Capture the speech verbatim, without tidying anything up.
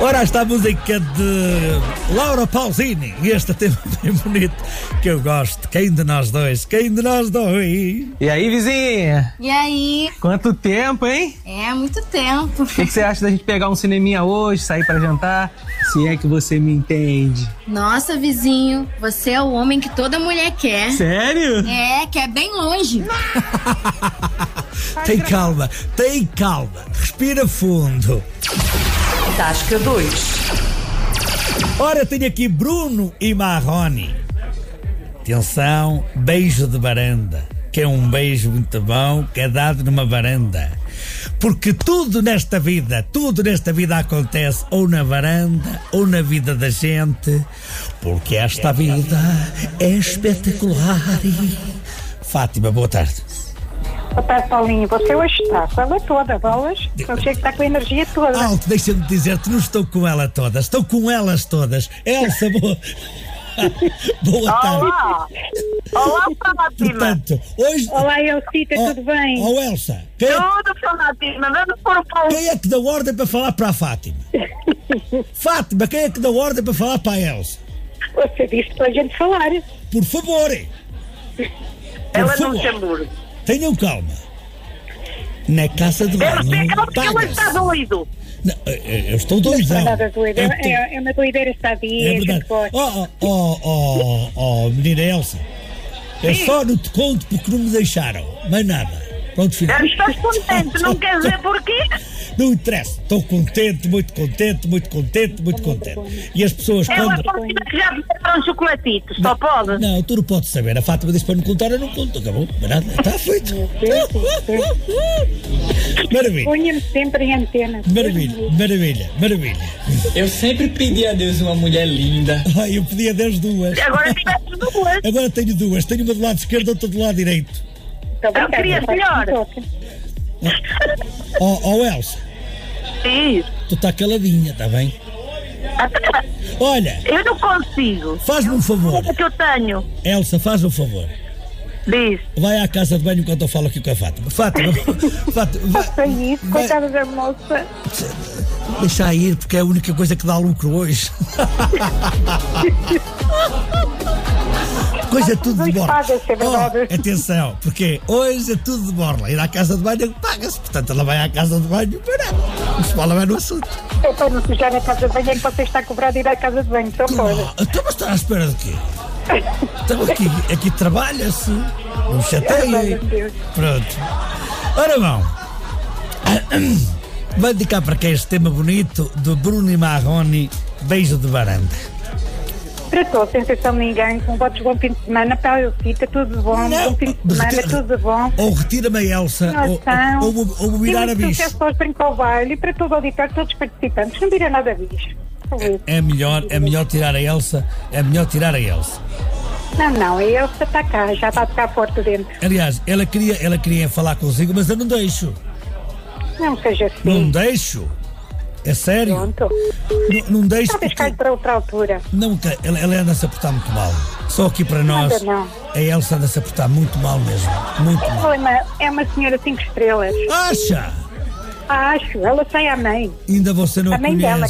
Ora, esta música de Laura Pausini. E este tema bem bonito que eu gosto. Quem de nós dois? Quem de nós dois? E aí, vizinha? E aí? Quanto tempo, hein? É, muito tempo. O que, que você acha da gente pegar um cineminha hoje, sair pra jantar? Se é que você me entende. Nossa, vizinho, você é o homem que toda mulher quer. Sério? É, quer bem longe. Tem calma, tem calma. Respira fundo. Tasca dois. Ora, tenho aqui Bruno e Marrone. Atenção, beijo de varanda. Que é um beijo muito bom, que é dado numa varanda. Porque tudo nesta vida, tudo nesta vida acontece ou na varanda ou na vida da gente. Porque esta vida é espetacular. Fátima, boa tarde. Boa tarde, Paulinho. Você hoje está com ela toda, bolas. Não chega que está com a energia toda. Alto, deixa-me dizer-te, não estou com ela todas, estou com elas todas. Elsa, boa, boa tarde. Olá! Olá, Fátima! Portanto, hoje... Olá, Elsita, oh, tudo bem? Oh, Elsa, quem é, Tudo, Fátima, vamos pôr o pão. quem é que dá ordem para falar para a Fátima? Fátima, quem é que dá ordem para falar para a Elsa? Você disse para a gente falar. Por favor. Por Ela favor. não chambur. Tenham calma. Na casa de Ela banho, fica porque ela paga-se. está doido. Não, eu eu estou doidão. Não é nada doida. Eu É, estou- é, é uma doideira esta dia. É a gente verdade. gosta. Oh, oh, oh, oh, oh, menina Elsa. Eu Sim. só não te conto porque não me deixaram. Mais nada. Pronto, final. Estás contente, não quer dizer porquê? Não interessa. Estou contente, muito contente, muito contente, muito contente. E as pessoas Ela quando... pode que já deram chocolatitos, só pode. Não, tu não podes saber. A Fátima disse para não contar, eu não conto. Acabou. Mas nada. Está feito. Maravilha. Ponha-me sempre em antena. Maravilha, maravilha, maravilha. Eu sempre pedi a Deus uma mulher linda. Ai, eu podia das duas. Agora tiveste duas. Agora tenho duas. Tenho uma do lado esquerdo, outra do lado direito. Então, Eu queria melhor. Oh, oh Elsa, Sim. tu está caladinha, está bem? Até- Olha, Eu não consigo. faz-me um favor. O que eu tenho? Elsa, faz um favor. Diz. Vai à casa de banho enquanto eu falo aqui com a Fátima. Fátima, Fátima, vai, Faça isso, vai- coitada da moça. deixa ir, porque é a única coisa que dá lucro hoje. Coisa tudo de Dois borla. paga-se, é verdade. Oh, atenção, porque hoje é tudo de borla. Ir à casa de banho paga-se. Portanto, ela vai à casa de banho para nada. Não se fala bem no assunto. É para não sujar na casa de banho, é que você está cobrado ir à casa de banho. Só pode. Oh, então, mas está à espera de quê? Então aqui, aqui trabalha-se. Não chateia. Meu Deus. Pronto. Ora bom. Vai dedicar para quem este tema bonito do Bruno e Marrone, beijo de varanda. Para todos, sem exceção de ninguém, com votos de bom fim de semana, para a Elcita, tudo de bom, bom fim de semana, retira- tudo de bom. Ou retira-me a Elsa, ou, Noção. ou, ou, ou vou virar a E muito bicho. sucesso aos Brinco ao Baile e para todo o auditório, todos os participantes. Não vira nada a bicho. É melhor, é melhor tirar a Elsa, é melhor tirar a Elsa. Não, não, a Elsa está cá, já está a tocar forte dentro. Aliás, ela queria, ela queria falar consigo, mas eu não deixo. Não seja assim. Não deixo. É sério. Pronto. Não, não deixo Talvez porque... caia para outra altura. Não, que ela, ela anda-se a portar muito mal. Só aqui para nós, Nada não. a Elsa anda-se a portar muito mal mesmo. Muito mal. Ela é uma, é uma senhora cinco estrelas. Acha? Acho, ela sai à mãe. Ainda você não a, A mãe conhece. dela,